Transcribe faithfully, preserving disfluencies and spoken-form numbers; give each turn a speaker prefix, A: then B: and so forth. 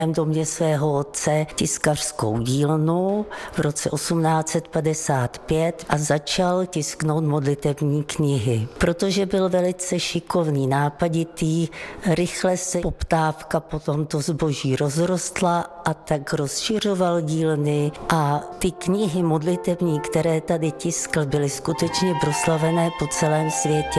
A: domě svého otce tiskařskou dílnu v roce osmnáct set padesát pět a začal tisknout modlitevní knihy. Protože byl velice šikovný, nápaditý, rychle se poptávka po tomto zboží rozrostla a tak rozšiřoval dílny a ty knihy modlitevní, které tady tiskl, byly skutečně proslavené po celém světě.